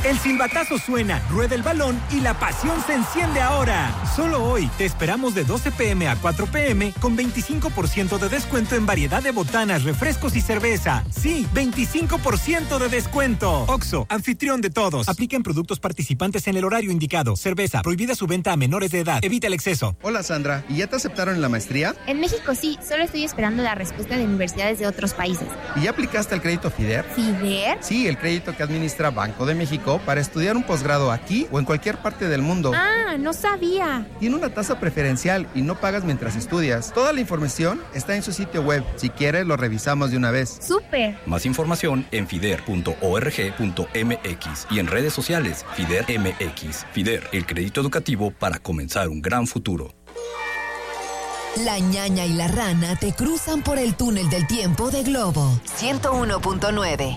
El silbatazo suena, rueda el balón y la pasión se enciende ahora. Solo hoy te esperamos de 12 p.m. a 4 p.m. con 25% de descuento en variedad de botanas, refrescos y cerveza. Sí, 25% de descuento. OXXO, anfitrión de todos. Aplica en productos participantes en el horario indicado. Cerveza, prohibida su venta a menores de edad. Evita el exceso. Hola Sandra, ¿y ya te aceptaron en la maestría? En México sí, solo estoy esperando la respuesta de universidades de otros países. ¿Y ya aplicaste el crédito FIDER? ¿FIDER? Sí, el crédito que administra Banco de México para estudiar un posgrado aquí o en cualquier parte del mundo. Ah, no sabía. Tiene una tasa preferencial y no pagas mientras estudias. Toda la información está en su sitio web. Si quieres, lo revisamos de una vez. ¡Súper! Más información en fider.org.mx y en redes sociales FIDER MX. FIDER, el crédito educativo para comenzar un gran futuro. La ñaña y la rana te cruzan por el túnel del tiempo de Globo 101.9.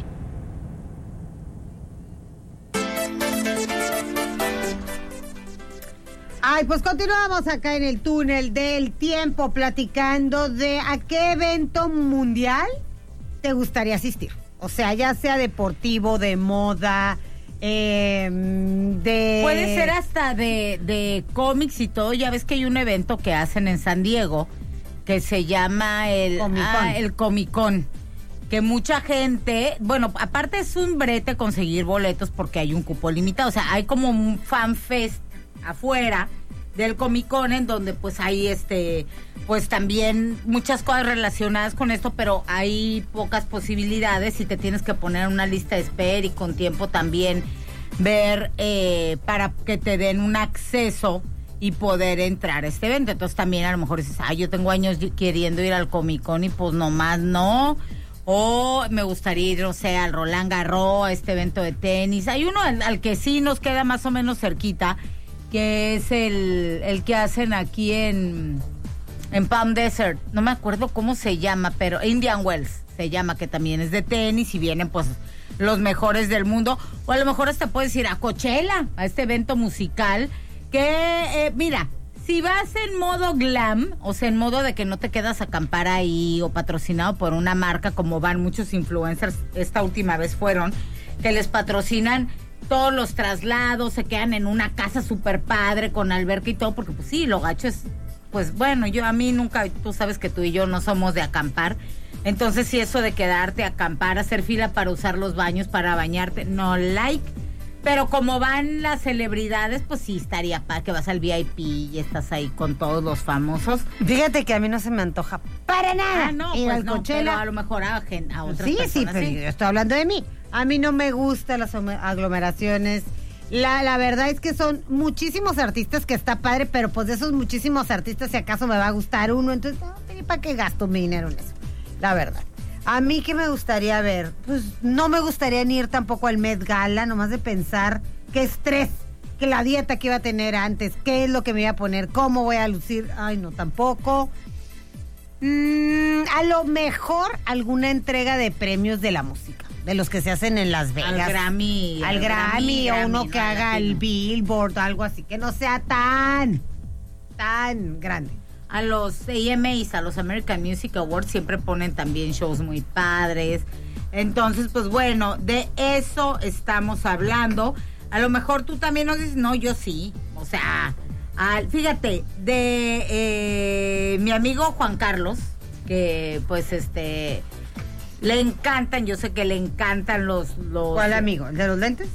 Ay, pues continuamos acá en el túnel del tiempo platicando de a qué evento mundial te gustaría asistir. O sea, ya sea deportivo, de moda, Puede ser hasta de cómics y todo. Ya ves que hay un evento que hacen en San Diego que se llama el Comic Con. Que mucha gente, bueno, aparte es un brete conseguir boletos porque hay un cupo limitado. O sea, hay como un fan fest afuera del Comic Con en donde pues hay pues también muchas cosas relacionadas con esto, pero hay pocas posibilidades y te tienes que poner en una lista de espera y con tiempo también ver para que te den un acceso y poder entrar a este evento. Entonces también a lo mejor dices, yo tengo años queriendo ir al Comic Con y pues nomás no. O me gustaría ir, o sea, al Roland Garros, a este evento de tenis. Hay uno al que sí nos queda más o menos cerquita, que es el que hacen aquí en Palm Desert. No me acuerdo cómo se llama, pero Indian Wells se llama, que también es de tenis y vienen pues los mejores del mundo. O a lo mejor hasta puedes ir a Coachella, a este evento musical, que mira, si vas en modo glam, o sea, en modo de que no te quedas a acampar ahí o patrocinado por una marca, como van muchos influencers, esta última vez fueron, que les patrocinan todos los traslados, se quedan en una casa súper padre con alberca y todo, porque pues sí, lo gacho es, pues bueno, a mí nunca, tú sabes que tú y yo no somos de acampar, entonces sí, eso de quedarte a acampar, hacer fila para usar los baños, para bañarte, no like. Pero como van las celebridades, pues sí estaría para que vas al VIP y estás ahí con todos los famosos. Fíjate que a mí no se me antoja para nada ir al Coachella. Pero a lo mejor a otras personas. Sí, pero yo estoy hablando de mí. A mí no me gustan las aglomeraciones. La verdad es que son muchísimos artistas, que está padre, pero pues de esos muchísimos artistas, si acaso me va a gustar uno, entonces, ¿para qué gasto mi dinero en eso? La verdad. A mí, ¿qué me gustaría ver? Pues no me gustaría ni ir tampoco al Met Gala, nomás de pensar qué estrés, que la dieta que iba a tener antes, qué es lo que me iba a poner, cómo voy a lucir. Ay, no, tampoco. A lo mejor alguna entrega de premios de la música, de los que se hacen en Las Vegas. Al Grammy, o uno que haga el Billboard o algo así, que no sea tan grande. A los AMAs, a los American Music Awards, siempre ponen también shows muy padres. Entonces, pues bueno, de eso estamos hablando. A lo mejor tú también nos dices, no, yo sí. O sea, fíjate, de mi amigo Juan Carlos, que pues le encantan, yo sé que le encantan los... ¿Cuál amigo? ¿El de los lentes?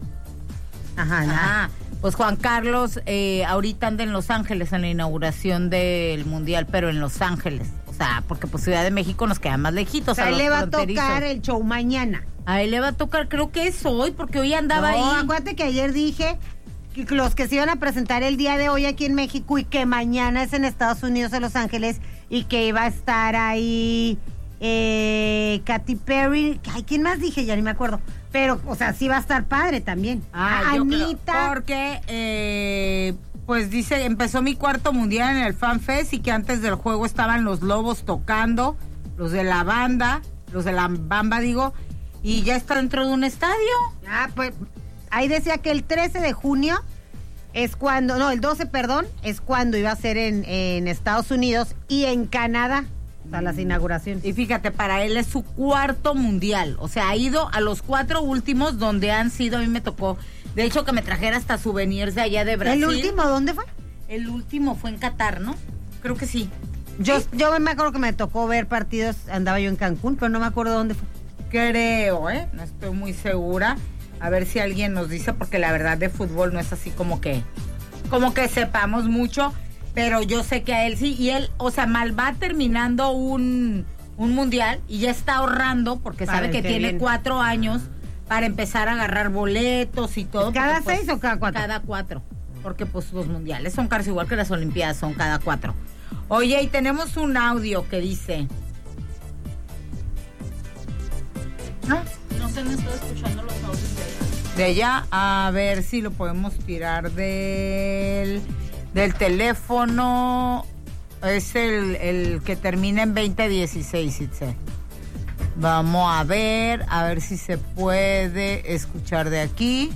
Ajá. Pues Juan Carlos ahorita anda en Los Ángeles en la inauguración del Mundial, pero en Los Ángeles. O sea, porque pues Ciudad de México nos queda más lejitos. O sea, a él le va a tocar el show mañana. A él le va a tocar, creo que es hoy, porque hoy andaba ahí. No, acuérdate que ayer dije que los que se iban a presentar el día de hoy aquí en México y que mañana es en Estados Unidos, en Los Ángeles, y que iba a estar ahí Katy Perry. Ay, ¿quién más dije? Ya ni me acuerdo. Pero, o sea, sí va a estar padre también. Anita. Porque, pues dice, empezó mi cuarto mundial en el Fan Fest y que antes del juego estaban los Lobos tocando, los de la banda, digo, y ya está dentro de un estadio. Pues, ahí decía que el 13 de junio es cuando, no, el 12, perdón, es cuando iba a ser en Estados Unidos y en Canadá. O sea, las inauguraciones. Y fíjate, para él es su 4º mundial. O sea, ha ido a los 4 últimos donde han sido, a mí me tocó, de hecho, que me trajera hasta souvenirs de allá de Brasil. ¿El último dónde fue? El último fue en Qatar, ¿no? Creo que sí. Yo me acuerdo que me tocó ver partidos, andaba yo en Cancún, pero no me acuerdo dónde fue. Creo, no estoy muy segura. A ver si alguien nos dice, porque la verdad de fútbol no es así como que sepamos mucho, pero yo sé que a él sí, y él, o sea, va terminando un mundial y ya está ahorrando, porque sabe que tiene viene. 4 años para empezar a agarrar boletos y todo. ¿Cada 6 o cada 4? Cada 4, porque pues los mundiales son casi igual que las olimpiadas, son cada 4. Oye, y tenemos un audio que dice... No se me está escuchando los audios de ella. A ver si lo podemos tirar del teléfono. Es el que termina en 2016, Itze. Vamos a ver si se puede escuchar de aquí.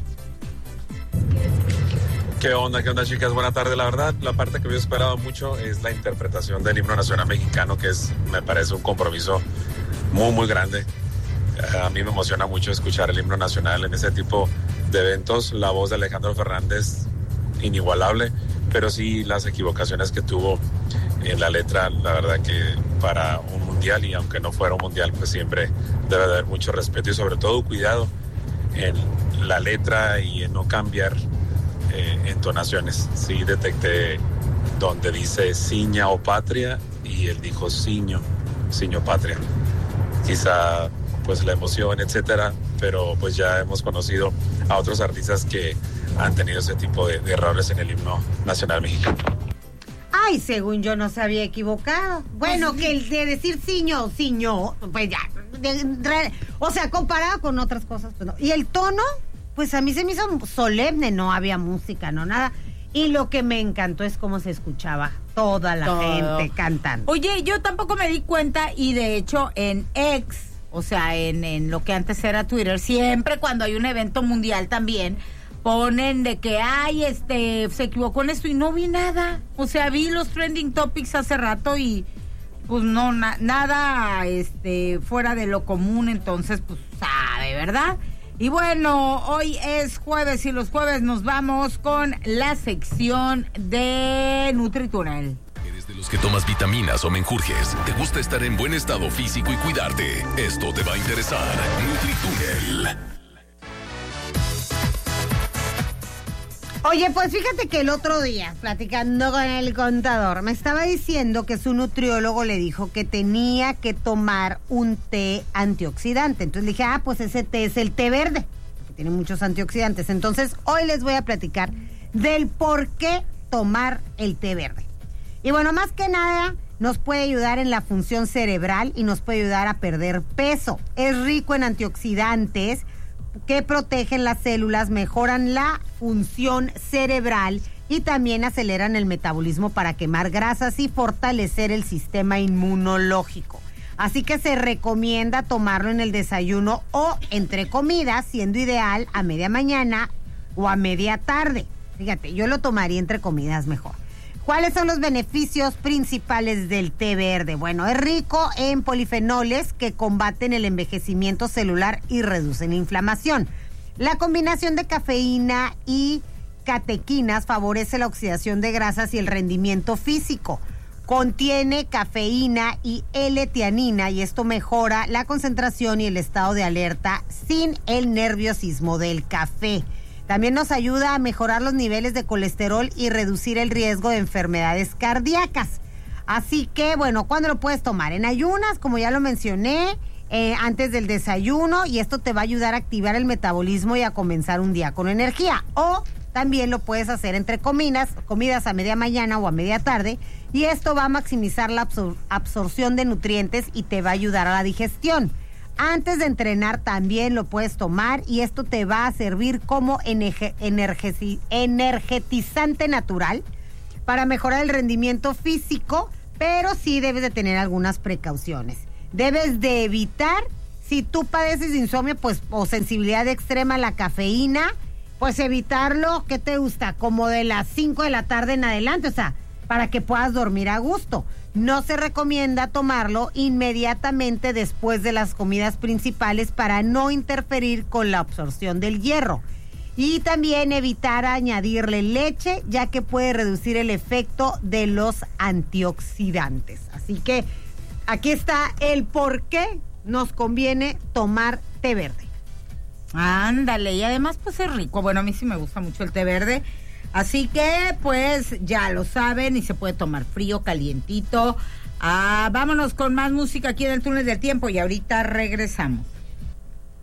¿Qué onda, chicas? Buenas tardes. La verdad, la parte que me he esperado mucho es la interpretación del himno nacional mexicano, que me parece un compromiso muy, muy grande. A mí me emociona mucho escuchar el himno nacional en ese tipo de eventos. La voz de Alejandro Fernández, inigualable, pero sí las equivocaciones que tuvo en la letra, la verdad que para un mundial, y aunque no fuera un mundial, pues siempre debe de haber mucho respeto y sobre todo cuidado en la letra y en no cambiar entonaciones. Sí detecté donde dice ciña o patria y él dijo ciño patria. Quizá pues la emoción, etcétera, pero pues ya hemos conocido a otros artistas que han tenido ese tipo de errores en el himno nacional mexicano. Ay, según yo no se había equivocado. Bueno, que el de decir ciño, pues ya, o sea, comparado con otras cosas, pues no. Y el tono, pues a mí se me hizo solemne, no había música, no nada. Y lo que me encantó es cómo se escuchaba toda la gente cantando. Oye, yo tampoco me di cuenta, y de hecho en X, o sea, en lo que antes era Twitter, siempre cuando hay un evento mundial también ponen de que, se equivocó en esto, y no vi nada. O sea, vi los trending topics hace rato y pues no, nada fuera de lo común, entonces pues sabe, ¿verdad? Y bueno, hoy es jueves y los jueves nos vamos con la sección de NutriTúnel. ¿Eres de los que tomas vitaminas o menjurjes? ¿Te gusta estar en buen estado físico y cuidarte? Esto te va a interesar. NutriTúnel. Oye, pues fíjate que el otro día, platicando con el contador, me estaba diciendo que su nutriólogo le dijo que tenía que tomar un té antioxidante. Entonces le dije, pues ese té es el té verde, que tiene muchos antioxidantes. Entonces hoy les voy a platicar del por qué tomar el té verde. Y bueno, más que nada, nos puede ayudar en la función cerebral y nos puede ayudar a perder peso. Es rico en antioxidantes que protegen las células, mejoran la función cerebral y también aceleran el metabolismo para quemar grasas y fortalecer el sistema inmunológico. Así que se recomienda tomarlo en el desayuno o entre comidas, siendo ideal a media mañana o a media tarde. Fíjate, yo lo tomaría entre comidas mejor. ¿Cuáles son los beneficios principales del té verde? Bueno, es rico en polifenoles que combaten el envejecimiento celular y reducen la inflamación. La combinación de cafeína y catequinas favorece la oxidación de grasas y el rendimiento físico. Contiene cafeína y L-tianina y esto mejora la concentración y el estado de alerta sin el nerviosismo del café. También nos ayuda a mejorar los niveles de colesterol y reducir el riesgo de enfermedades cardíacas. Así que, bueno, ¿cuándo lo puedes tomar? En ayunas, como ya lo mencioné, antes del desayuno, y esto te va a ayudar a activar el metabolismo y a comenzar un día con energía. O también lo puedes hacer entre comidas a media mañana o a media tarde, y esto va a maximizar la absorción de nutrientes y te va a ayudar a la digestión. Antes de entrenar también lo puedes tomar y esto te va a servir como energetizante natural para mejorar el rendimiento físico, pero sí debes de tener algunas precauciones. Debes de evitar, si tú padeces de insomnio o sensibilidad extrema a la cafeína, pues evitarlo, ¿qué te gusta? Como de las 5 de la tarde en adelante, o sea, para que puedas dormir a gusto. No se recomienda tomarlo inmediatamente después de las comidas principales para no interferir con la absorción del hierro. Y también evitar añadirle leche, ya que puede reducir el efecto de los antioxidantes. Así que aquí está el por qué nos conviene tomar té verde. Ándale, y además pues es rico. Bueno, a mí sí me gusta mucho el té verde. Así que pues ya lo saben y se puede tomar frío, calientito. Vámonos con más música aquí en el Túnel del Tiempo y ahorita regresamos.